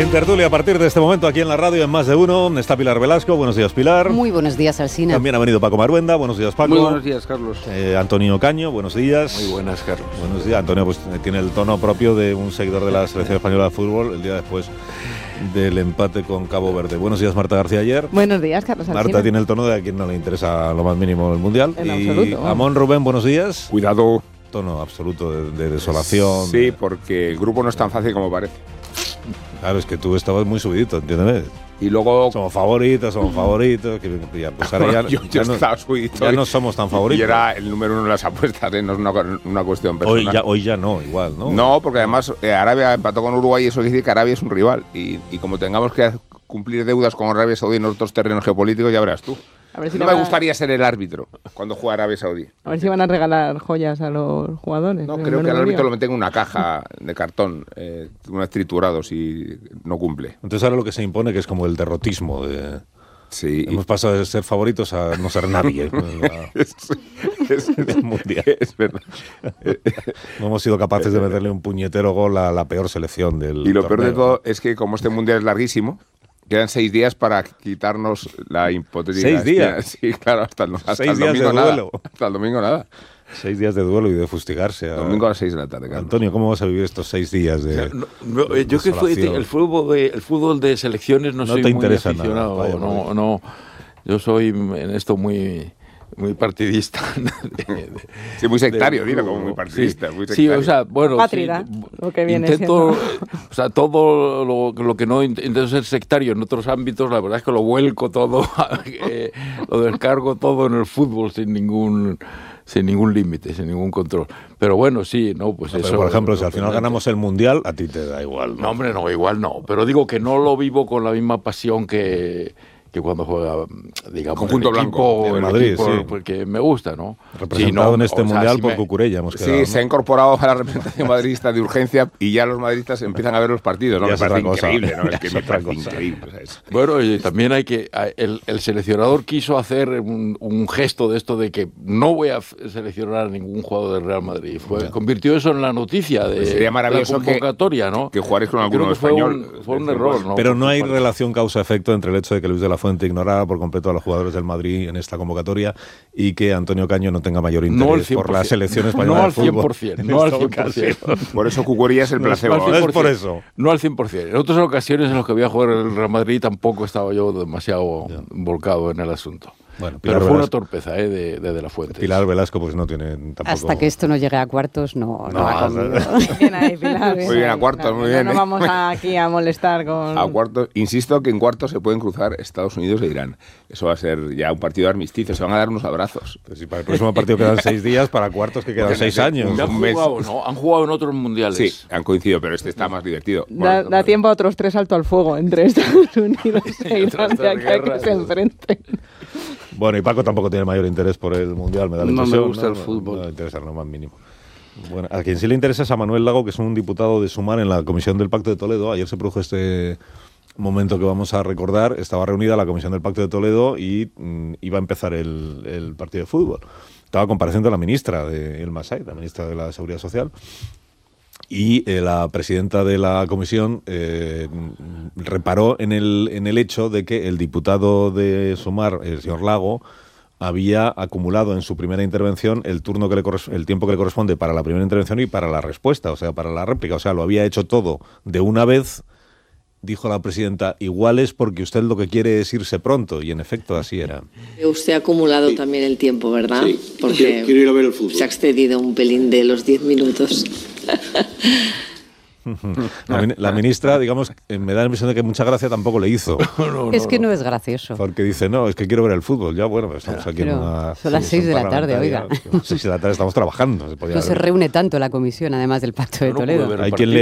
En tertulia a partir de este momento aquí en la radio en Más de Uno está Pilar Velasco. Buenos días, Pilar. Muy buenos días, Alsina. También ha venido Paco Maruenda. Buenos días, Paco. Muy buenos días, Carlos. Antonio Caño, buenos días. Muy buenas, Carlos. Buenos días. Antonio pues tiene el tono propio de un seguidor de la selección española de fútbol el día después del empate con Cabo Verde. Buenos días, Marta García Ayer. Buenos días, Carlos Alsina. Marta tiene el tono de a quien no le interesa lo más mínimo el Mundial. En y absoluto. Amón Rubén, buenos días. Cuidado. Tono absoluto de desolación. Sí, porque el grupo no es tan fácil como parece. Claro, es que tú estabas muy subidito, entiéndeme. Y luego... Somos favoritos. Que ya, pues ahora yo estaba subidito. Ya no somos tan favoritos. Y era el número uno de las apuestas, ¿eh? No es una cuestión personal. Hoy ya no, igual, ¿no? No, porque además Arabia empató con Uruguay y eso quiere decir que Arabia es un rival. Y como tengamos que cumplir deudas con Arabia Saudí en otros terrenos geopolíticos, ya verás tú. A ver si no me gustaría ser el árbitro cuando juega Arabia Saudí. A ver si van a regalar joyas a los jugadores. No, creo que al árbitro lo meten en una caja de cartón, unos triturados y no cumple. Entonces ahora lo que se impone que es como el derrotismo. Sí. Hemos pasado de ser favoritos a no ser nadie. Es mundial. Es verdad. No hemos sido capaces de meterle un puñetero gol a la peor selección del Y lo torneo. peor de todo es que como este mundial es larguísimo, quedan 6 días para quitarnos la hipotética... 6 días. Sí, claro, hasta el 6 días domingo de nada. duelo. Hasta el domingo nada. 6 días de duelo y de fustigarse. Domingo a las 6 de la tarde, Carlos. Antonio, ¿cómo vas a vivir estos 6 días de yo que el fútbol de selecciones no soy te muy interesa aficionado. nada, No, yo soy en esto muy partidista. Sí, muy sectario, dilo, como muy partidista. Sí, muy sectario. o sea, bueno, Apátrida, lo que viene intento, siendo. o sea, todo lo que no intento ser sectario en otros ámbitos, la verdad es que lo vuelco todo, lo descargo todo en el fútbol sin ningún límite, sin ningún control. Pero bueno, sí, no, pues pero eso... por ejemplo, si al final ganamos el Mundial, a ti te da igual, ¿no? No, hombre, no, igual no. Pero digo que no lo vivo con la misma pasión que cuando juega, digamos, Conjunto el blanco, equipo, en Madrid, sí. Porque me gusta, ¿no? Representado Sí, no, en este o sea, Mundial si por me- Cucurella hemos quedado, Sí, ¿no? se ha incorporado a la representación madridista de urgencia y ya los madridistas empiezan a ver los partidos, ¿no? Ya Me es parece otra cosa. increíble, ¿no? Es que Es me otra parece cosa. increíble. O sea, es- Bueno, y también hay que... El seleccionador quiso hacer un gesto de esto de que no voy a seleccionar a ningún jugador del Real Madrid. Convirtió eso en la noticia de Sería la maravilloso convocatoria, ¿no? que jugares con Creo alguno que fue español. fue un error, ¿no? Pero Por no su hay parte. relación causa-efecto entre el hecho de que Luis de la Fuente ignorara por completo a los jugadores del Madrid en esta convocatoria y que Antonio Caño no tenga mayor No al interés por la 100%. selección española No de al fútbol. 100%. No al 100%. Por eso Cucurella es el placebo. No es por eso. No al 100%. En otras ocasiones en las que voy a jugar el Real Madrid tampoco estaba yo demasiado volcado en el asunto. Bueno, Pero fue una Velasco, torpeza de la Fuente. Pilar Velasco pues no tiene tampoco... Hasta que esto no llegue a cuartos, no va conmigo. Bien ahí, Pilar. Muy bien, a cuartos, muy bien, No ¿eh? vamos aquí a molestar con... A cuartos, insisto que en cuartos se pueden cruzar Estados Unidos e Irán. Eso va a ser ya un partido de armisticio, se van a dar unos abrazos. Pues si para el próximo partido quedan 6 días, para cuartos que quedan Porque 6 años. Ya han un mes. jugado, ¿no? Han jugado en otros mundiales. Sí, han coincidido, pero este está más divertido. Da tiempo a otros 3 saltos al fuego entre Estados Unidos e otras Irán, de aquí a que guerras. se enfrenten. Bueno, y Paco tampoco tiene mayor interés por el Mundial, me da la No me impresión. gusta el fútbol. No le interesa lo más mínimo. Bueno, a quien sí le interesa es a Manuel Lago, que es un diputado de Sumar en la Comisión del Pacto de Toledo. Ayer se produjo este momento que vamos a recordar. Estaba reunida la Comisión del Pacto de Toledo y iba a empezar el partido de fútbol. Estaba compareciendo la ministra de El Masai, la ministra de la Seguridad Social. Y la presidenta de la comisión reparó en el hecho de que el diputado de Sumar, el señor Lago, había acumulado en su primera intervención el tiempo que le corresponde para la primera intervención y para la respuesta, o sea, para la réplica. O sea, lo había hecho todo de una vez. Dijo la presidenta, igual es porque usted lo que quiere es irse pronto. Y en efecto, así era. Usted ha acumulado también el tiempo, ¿verdad? Sí, Porque quiero ir a ver el fútbol. se ha excedido un pelín de los 10 minutos. La ministra, digamos, me da la impresión de que mucha gracia tampoco le hizo. Es que no es gracioso. Porque dice, no, es que quiero ver el fútbol. Ya, bueno, pues estamos aquí en Pero una... son las 6 de la tarde, parlamentaria. oiga. Son las 6 de la tarde, estamos trabajando. Se podía No se haber- reúne tanto la comisión, además del Pacto de No pude Toledo. ver el Hay quien partido.